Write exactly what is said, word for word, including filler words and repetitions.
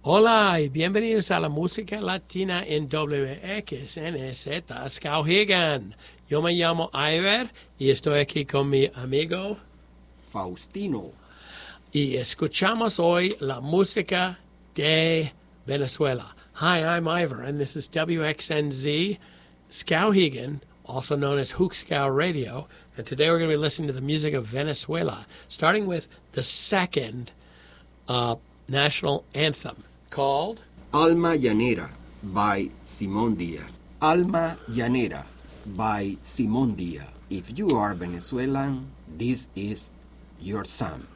Hola y bienvenidos a la música latina en W X N Z Skowhegan. Yo me llamo Iver y estoy aquí con mi amigo Faustino. Y escuchamos hoy la música de Venezuela. Hi, I'm Ivor, and this is W X N Z Skowhegan, also known as Hookscow Radio. And today we're going to be listening to the music of Venezuela, starting with the second uh, national anthem called Alma Llanera by Simón Díaz. Alma Llanera by Simón Díaz. If you are Venezuelan, this is your song.